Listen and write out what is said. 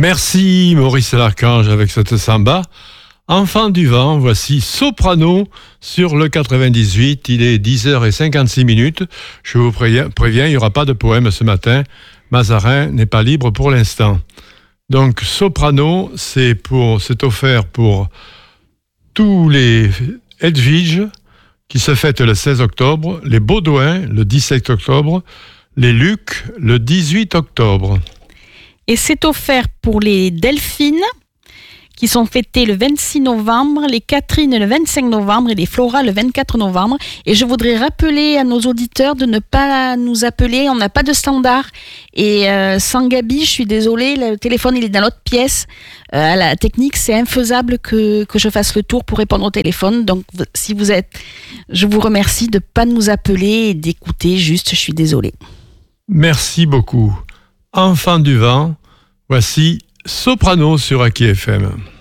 Merci Maurice l'Archange avec cette samba. Enfant du vent, voici Soprano sur le 98. Il est 10h56. Je vous préviens, il n'y aura pas de poème ce matin. Mazarin n'est pas libre pour l'instant. Donc Soprano, c'est offert pour tous les Edwige qui se fêtent le 16 octobre, les Baudouin le 17 octobre, les Luc le 18 octobre. Et c'est offert pour les Delphines qui sont fêtées le 26 novembre, les Catherine le 25 novembre et les Flora le 24 novembre. Et je voudrais rappeler à nos auditeurs de ne pas nous appeler, on n'a pas de standard. Et sans Gabi, je suis désolée, le téléphone il est dans l'autre pièce. À la technique, c'est infaisable que je fasse le tour pour répondre au téléphone. Donc je vous remercie de ne pas nous appeler et d'écouter juste, je suis désolée. Merci beaucoup. Enfant du vent, voici Soprano sur Aki FM.